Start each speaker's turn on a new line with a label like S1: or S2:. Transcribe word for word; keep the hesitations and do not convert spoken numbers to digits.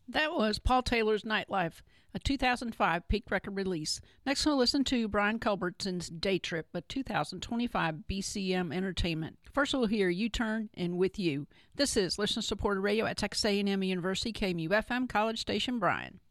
S1: That was Paul Taylor's Nightlife, a two thousand five Peak Record release. Next, we'll listen to Brian Culbertson's Day Trip, a two thousand twenty-five B C M Entertainment. First, we'll hear U-Turn and With You. This is listener-supported radio at Texas A and M University, K M U F M, College Station, Bryan.